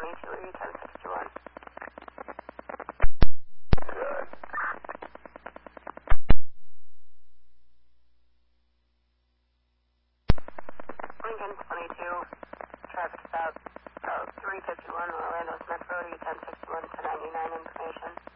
22, are you 1061? Good. Lincoln 22, traffic stop, 351 Orlando Smith Road, you 1061 to 99 information.